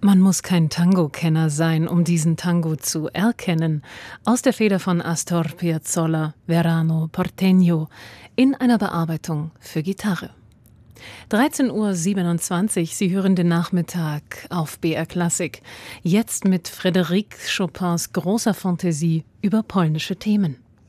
Man muss kein Tango-Kenner sein, um diesen Tango zu erkennen. Aus der Feder von Astor Piazzolla, Verano Porteño, in einer Bearbeitung für Gitarre. 13:27 Uhr, Sie hören den Nachmittag auf BR Klassik. Jetzt mit Frédéric Chopins großer Fantasie über polnische Themen.